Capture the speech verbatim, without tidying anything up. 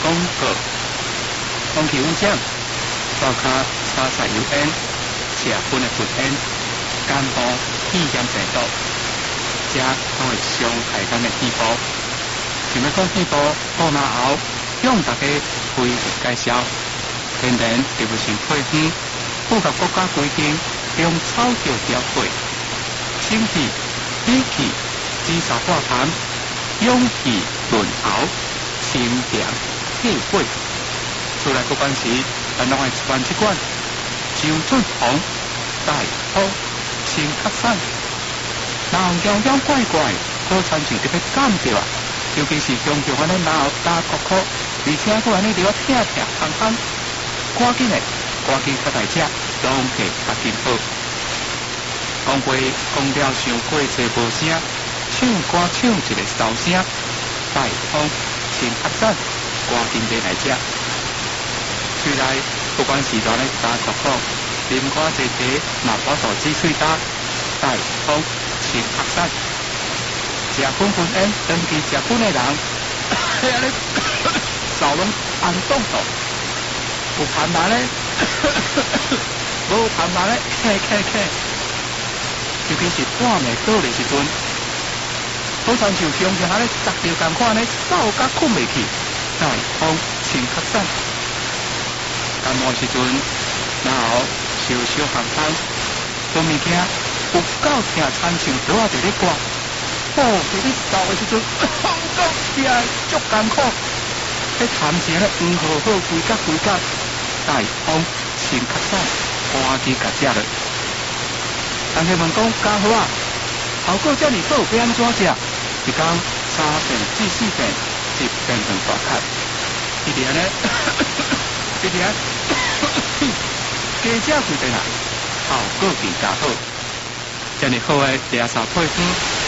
广告。空气污染，包括沙柴油烟、车喷的喷烟、干部气氧病毒，这都会伤害咱的肺部。想要讲肺部好哪后，向大家开介绍，天然植物性配方，符合国家规定，用草药调配，清气、理气、紫砂化痰、勇气润喉、清凉气血。出来不管时，咱拢爱一罐一罐，周润红、大好、清咳散。然后妖妖怪怪，好亲像特别感着啊！尤其是中着安尼脑打哭哭，而且佫安尼着疼疼痛痛，赶紧诶，赶紧较大只，拢会较紧好。讲话讲了伤过济无声，唱歌唱一个哨声，大风清咳散，赶紧买来食。喙内不管是在咧打哭哭，啉寡济茶，嘛补助止喙焦，大风清咳散。食粉粉烟，长期食粉的人，嘿安尼喉咙红冻冻，有痰痰咧，无痰痰咧，咳咳咳。尤其是半暝倒的时阵，好亲像胸腔安尼砸着同款咧，走甲困袂去，大风清咳散。感冒时阵，然后烧烧寒风，做物件有够疼，亲像倒啊伫咧刮。哦，伫咧扫的时阵，风到起来足艰苦。迄痰是安尼黄好好规角规角，大风清咳散，赶紧甲食落。人家问讲加好啊，效果遮尔好，要安怎食？一讲三遍至四遍，就变成大咳。一直安尼，一直安，加食几遍啊，效果更加好。遮尔好诶，掠扫配方。